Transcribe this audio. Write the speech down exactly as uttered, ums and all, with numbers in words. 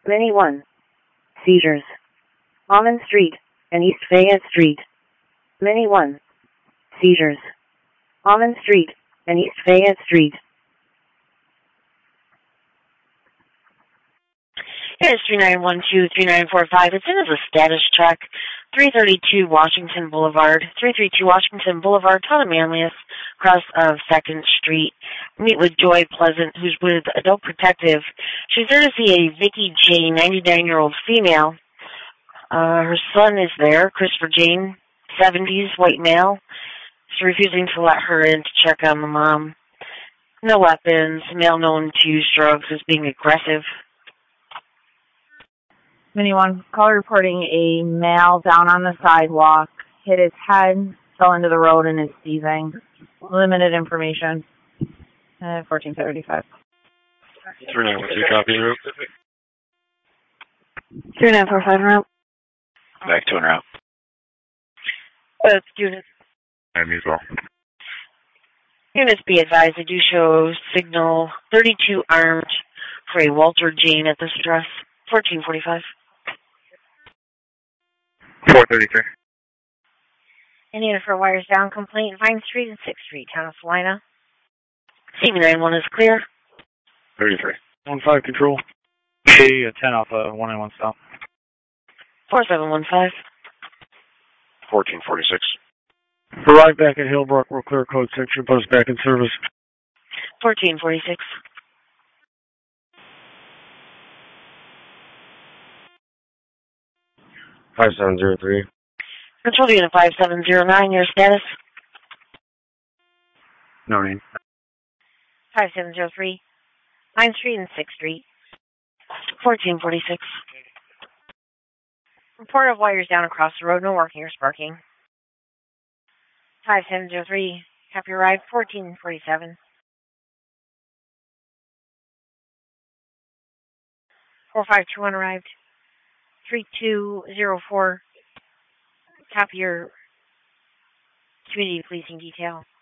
Mini one. Seizures. Almond Street and East Fayette Street. Mini one. Seizures. Almond Street and East Fayette Street. Here's three nine one two, three nine four five. It's in as a status check. three thirty-two Washington Boulevard. three thirty-two Washington Boulevard, town of Manlius, across of second Street. Meet with Joy Pleasant, who's with Adult Protective. She's there to see a Vicky Jane, ninety-nine-year-old female. Uh, her son is there, Christopher Jane, seventies, white male. She's refusing to let her in to check on the mom. No weapons. Male known to use drugs, is being aggressive. Mini one, caller reporting a male down on the sidewalk, hit his head, fell into the road, and is seizing. Limited information. Uh, fourteen thirty-five. three nine one two, copy route. three nine four five route. Back to en route. Both units. And me as well. Units be advised, they do show signal thirty-two armed for a Walter Jane at this address. fourteen forty-five. four thirty-three. Any unit for wires down complaint, Vine Street and sixth Street, town of Salina. C B nine one is clear. thirty-three. one five control. A uh, ten Alpha, one nine one stop. four seven one five. fourteen forty-six. Arrive back at Hillbrook, we're clear code section, post back in service. fourteen forty-six. five seven zero three. Control unit five seven zero nine, your status? No name. five seven zero three. ninth Street and sixth Street. fourteen forty-six. Report of wires down across the road, no working or sparking. five seven zero three, copy arrived, fourteen forty-seven. four five two one arrived. three two zero four, copy your community policing detail.